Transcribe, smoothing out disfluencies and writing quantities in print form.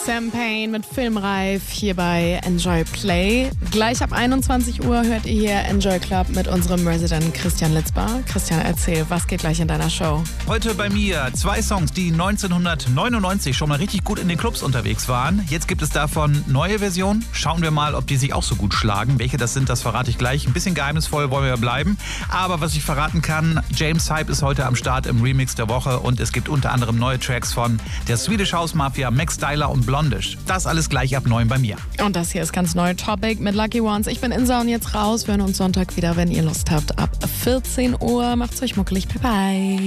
Sam Payne mit Filmreif hier bei Enjoy Play. Gleich ab 21 Uhr hört ihr hier Enjoy Club mit unserem Resident Christian Litzbar. Christian, erzähl, was geht gleich in deiner Show? Heute bei mir 2 Songs, die 1999 schon mal richtig gut in den Clubs unterwegs waren. Jetzt gibt es davon neue Versionen. Schauen wir mal, ob die sich auch so gut schlagen. Welche das sind, das verrate ich gleich. Ein bisschen geheimnisvoll wollen wir bleiben. Aber was ich verraten kann, James Hype ist heute am Start im Remix der Woche und es gibt unter anderem neue Tracks von der Swedish House Mafia, Max Styler und Blondish. Das alles gleich ab 9 bei mir. Und das hier ist ganz neu Topic mit Lucky Ones. Ich bin Insa und jetzt raus. Wir hören uns Sonntag wieder, wenn ihr Lust habt. Ab 14 Uhr. Macht's euch muckelig. Bye bye.